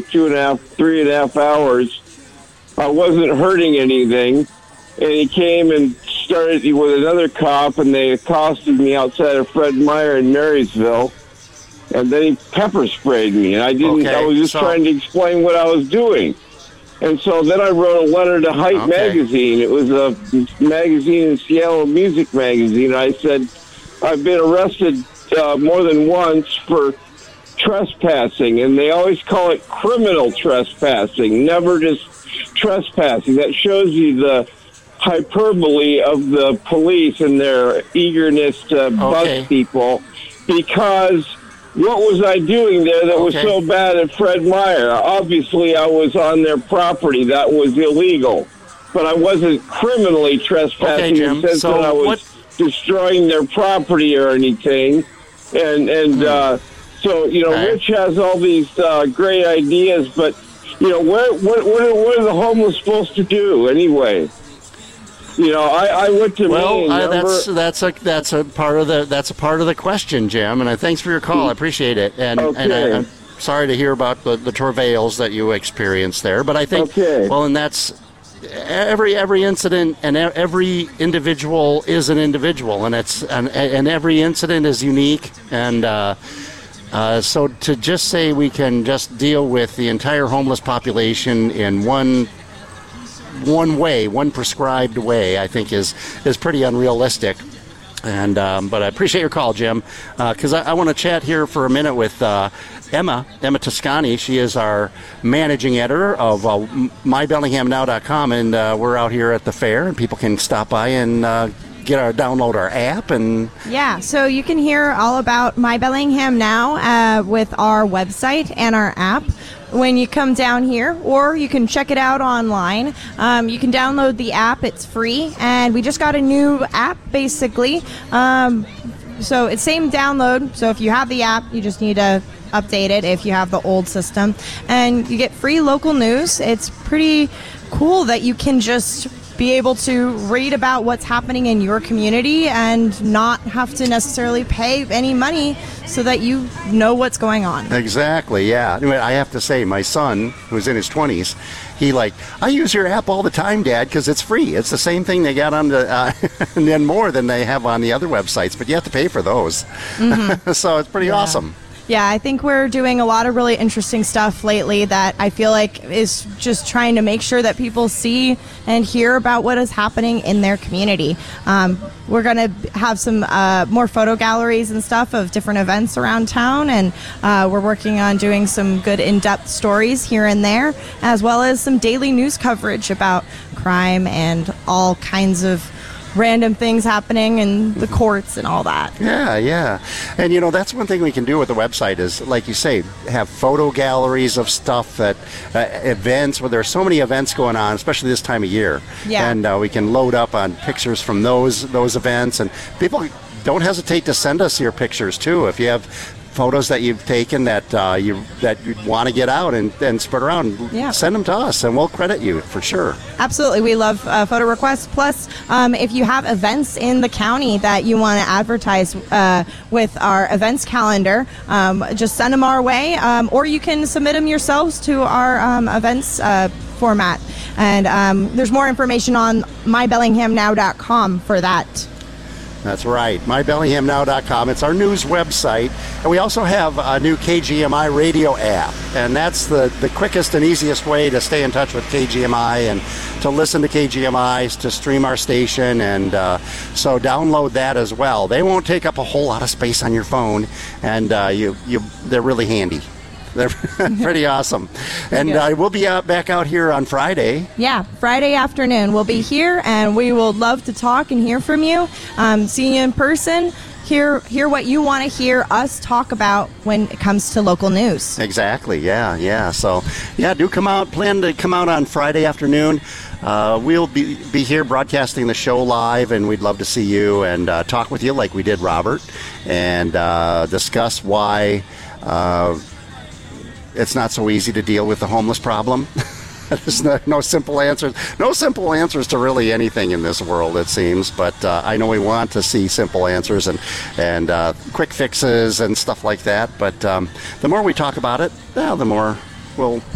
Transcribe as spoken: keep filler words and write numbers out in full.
two and a half, three and a half hours. I wasn't hurting anything. And he came and started with another cop, and they accosted me outside of Fred Meyer in Marysville. And then he pepper sprayed me, and I didn't. Okay, I was just so, trying to explain what I was doing. And so then I wrote a letter to Hype okay. magazine. It was a magazine in Seattle, music magazine. I said, I've been arrested uh, more than once for trespassing, and they always call it criminal trespassing, never just trespassing. That shows you the hyperbole of the police and their eagerness to okay. bust people, because what was I doing there that okay. was so bad at Fred Meyer? Obviously, I was on their property. That was illegal. But I wasn't criminally trespassing okay, in the sense so that I was what... destroying their property or anything. And, and hmm. uh, so, you know, okay. Rich has all these uh, great ideas, but, you know, where, what, what, are, what are the homeless supposed to do anyway? You know, I, I went to well, Maine. I, that's that's a that's a part of the that's a part of the question, Jim. And I thanks for your call. I appreciate it. And okay. and I, I'm sorry to hear about the, the travails that you experienced there. But I think okay. well, and that's every every incident and every individual is an individual, and it's and and every incident is unique. And uh, uh, so to just say we can just deal with the entire homeless population in one. one way, one prescribed way, I think is is pretty unrealistic. And um, but I appreciate your call, Jim, because uh, I, I want to chat here for a minute with uh, Emma, Emma Toscani. She is our managing editor of uh, my bellingham now dot com, and uh, we're out here at the fair, and people can stop by and uh, get our download our app. And yeah, so you can hear all about My Bellingham Now uh, with our website and our app when you come down here, or you can check it out online. Um, you can download the app. It's free, and we just got a new app, basically. Um, so it's same download. So if you have the app, you just need to update it if you have the old system. And you get free local news. It's pretty cool that you can just be able to read about what's happening in your community and not have to necessarily pay any money so that you know what's going on. Exactly, yeah. I have to say, my son, who's in his twenties, he like, I use your app all the time, Dad, because it's free. It's the same thing they got on the, uh, and then more than they have on the other websites, but you have to pay for those. Mm-hmm. So it's pretty yeah. awesome. Yeah, I think we're doing a lot of really interesting stuff lately that I feel like is just trying to make sure that people see and hear about what is happening in their community. Um, we're going to have some uh, more photo galleries and stuff of different events around town, and uh, we're working on doing some good in-depth stories here and there, as well as some daily news coverage about crime and all kinds of random things happening in the courts and all that. Yeah, yeah. And, you know, that's one thing we can do with the website is, like you say, have photo galleries of stuff that, uh, events, where there are so many events going on, especially this time of year. Yeah. And uh, we can load up on pictures from those those events. And people, don't hesitate to send us your pictures, too. If you have photos that you've taken that uh, you that you want to get out and, and spread around, yeah. send them to us, and we'll credit you for sure. Absolutely. We love uh, photo requests. Plus, um, if you have events in the county that you want to advertise uh, with our events calendar, um, just send them our way, um, or you can submit them yourselves to our um, events uh, format. And um, there's more information on my bellingham now dot com for that. That's right, my bellingham now dot com. It's our news website. And we also have a new K G M I radio app. And that's the, the quickest and easiest way to stay in touch with K G M I and to listen to K G M I, to stream our station. And uh, so download that as well. They won't take up a whole lot of space on your phone. And uh, you, you, they're really handy. They're pretty awesome. And uh, we'll be out, back out here on Friday. Yeah, Friday afternoon. We'll be here, and we will love to talk and hear from you, um, see you in person, hear, hear what you want to hear us talk about when it comes to local news. Exactly, yeah, yeah. So, yeah, do come out. Plan to come out on Friday afternoon. Uh, we'll be, be here broadcasting the show live, and we'd love to see you and uh, talk with you like we did Robert, and uh, discuss why uh, it's not so easy to deal with the homeless problem. There's no, no simple answers. No simple answers to really anything in this world, it seems. But uh, I know we want to see simple answers and and uh, quick fixes and stuff like that. But um, the more we talk about it, well, the more we'll